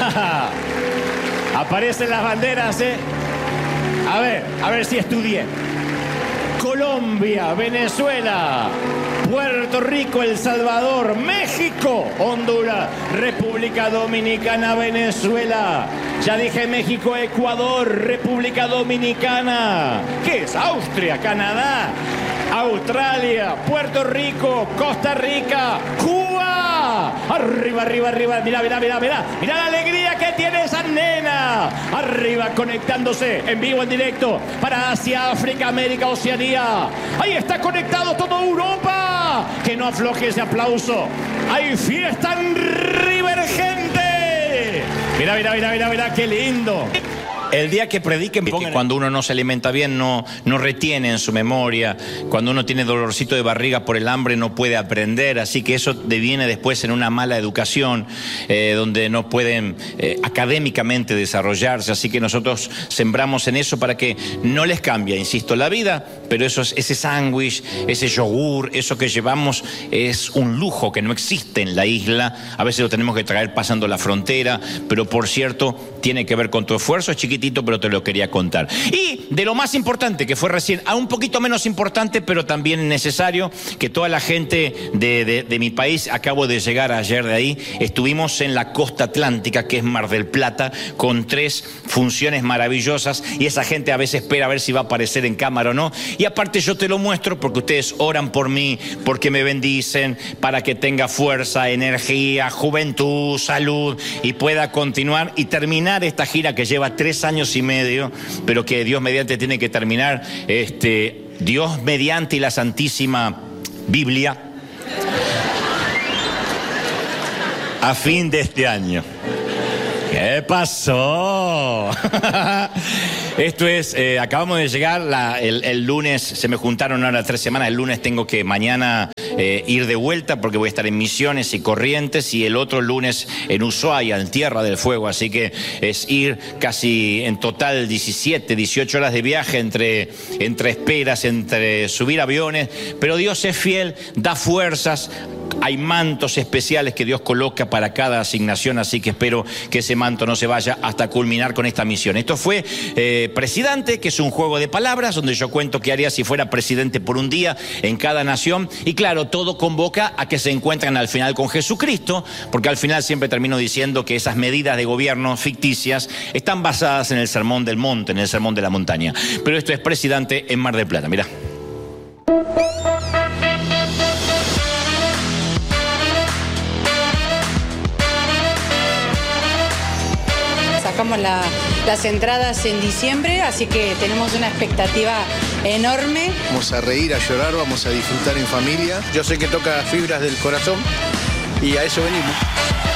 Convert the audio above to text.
Aparecen las banderas, ¿eh? A ver si estudié. Colombia, Venezuela, Puerto Rico, El Salvador, México, Honduras, República Dominicana, Venezuela. Ya dije México, Ecuador, República Dominicana. ¿Qué es? Austria, Canadá, Australia, Puerto Rico, Costa Rica, Cuba. Arriba, arriba, arriba. Mira, mira, mira, mira. Mira la alegría que tiene esa nena. Arriba, conectándose en vivo, en directo para Asia, África, América, Oceanía. Ahí está conectado toda Europa. Que no afloje ese aplauso. Hay fiesta en River, gente. Mira, mira, mira, mira, mira, qué lindo. El día que prediquen, cuando uno no se alimenta bien, no retiene en su memoria. Cuando uno tiene dolorcito de barriga por el hambre, no puede aprender. Así que eso deviene después en una mala educación, donde no pueden académicamente desarrollarse. Así que nosotros sembramos en eso para que no les cambie, insisto, la vida. Pero ese sándwich, ese yogur, eso que llevamos es un lujo que no existe en la isla. A veces lo tenemos que traer pasando la frontera. Pero por cierto, tiene que ver con tu esfuerzo. Es chiquitito, pero te lo quería contar. Y de lo más importante, que fue recién, a un poquito menos importante, pero también necesario, que toda la gente de mi país, acabo de llegar ayer de ahí, estuvimos en la costa atlántica, que es Mar del Plata, con 3 funciones maravillosas, y esa gente a veces espera a ver si va a aparecer en cámara o no. Y aparte yo te lo muestro porque ustedes oran por mí, porque me bendicen, para que tenga fuerza, energía, juventud, salud, y pueda continuar y terminar esta gira que lleva 3 años y medio, pero que Dios mediante tiene que terminar. Dios mediante y la Santísima Biblia a fin de este año. ¿Qué pasó? Esto es, acabamos de llegar, el lunes, se me juntaron ahora 3 semanas, el lunes tengo que mañana ir de vuelta porque voy a estar en Misiones y Corrientes, y el otro lunes en Ushuaia, en Tierra del Fuego, así que es ir casi en total 17, 18 horas de viaje entre esperas, entre subir aviones, pero Dios es fiel, da fuerzas. Hay mantos especiales que Dios coloca para cada asignación, así que espero que ese manto no se vaya hasta culminar con esta misión. Esto fue Presidente, que es un juego de palabras donde yo cuento qué haría si fuera presidente por un día en cada nación. Y claro, todo convoca a que se encuentren al final con Jesucristo, porque al final siempre termino diciendo que esas medidas de gobierno ficticias están basadas en el Sermón del Monte, en el Sermón de la Montaña. Pero esto es Presidente en Mar del Plata, mirá. Sacamos las entradas en diciembre, así que tenemos una expectativa enorme. Vamos a reír, a llorar, vamos a disfrutar en familia. Yo sé que toca fibras del corazón y a eso venimos.